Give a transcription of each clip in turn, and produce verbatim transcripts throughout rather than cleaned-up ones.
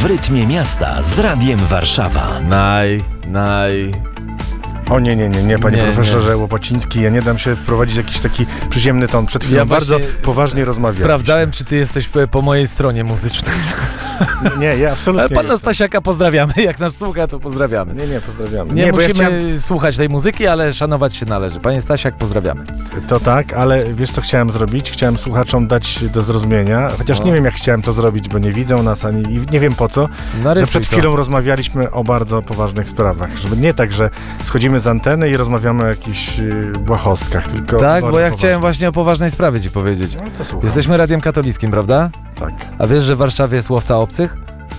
W rytmie miasta z Radiem Warszawa. Naj, naj... O nie, nie, nie, nie, panie Nie, profesorze nie. Łopociński, ja nie dam się wprowadzić w jakiś taki przyziemny ton. Przed chwilą Ja bardzo właśnie poważnie rozmawialiśmy. Sprawdzałem, czy ty jesteś po, po mojej stronie muzycznej. Nie, ja absolutnie Ale pana nie. Stasiaka pozdrawiamy. Jak nas słucha, to pozdrawiamy. Nie, nie, pozdrawiamy. Nie, bo ja musimy chciałem- słuchać tej muzyki, ale szanować się należy. Panie Stasiak, pozdrawiamy. To tak, ale wiesz co chciałem zrobić? Chciałem słuchaczom dać do zrozumienia, chociaż No. nie wiem jak chciałem to zrobić, bo nie widzą nas ani i nie wiem po co, że Narysuj przed to. chwilą rozmawialiśmy o bardzo poważnych sprawach. Żeby nie tak, że schodzimy z anteny i rozmawiamy o jakichś yy, błahostkach, tylko Tak, bo bardzo ja poważnie. chciałem właśnie o poważnej sprawie ci powiedzieć. No to słucham. Jesteśmy radiem katolickim, prawda? Tak. A wiesz, że w Warszawie jest łowca obcych?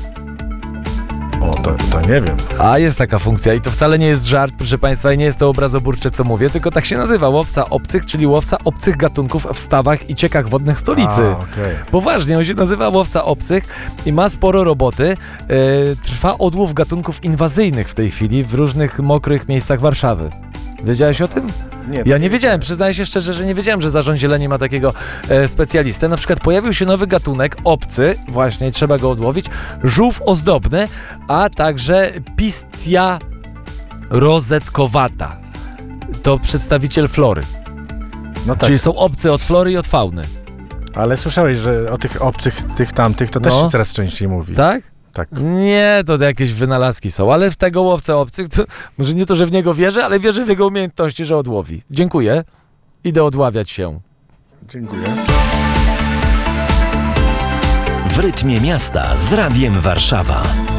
O, to, to nie wiem. A jest taka funkcja i to wcale nie jest żart, proszę Państwa, i nie jest to obrazoburcze, co mówię, tylko tak się nazywa łowca obcych, czyli łowca obcych gatunków w stawach i ciekach wodnych stolicy. A, okej. Poważnie, on się nazywa łowca obcych i ma sporo roboty. E, trwa odłów gatunków inwazyjnych w tej chwili w różnych mokrych miejscach Warszawy. Wiedziałeś o tym? Nie, Ja nie wiedziałem, przyznaję się szczerze, że nie wiedziałem, że Zarząd Zieleni ma takiego e, specjalistę. Na przykład pojawił się nowy gatunek, obcy, właśnie trzeba go odłowić, żółw ozdobny, a także pistia rozetkowata. To przedstawiciel flory, No tak, czyli są obcy od flory i od fauny. ale słyszałeś, że o tych obcych, tych tamtych, to też No. się coraz częściej mówi. Tak? Tak. Nie, to jakieś wynalazki są, ale w tego łowcę obcych, to może nie to, że w niego wierzę, ale wierzę w jego umiejętności, że odłowi. Dziękuję. Idę odławiać się. Dziękuję. W rytmie miasta z Radiem Warszawa.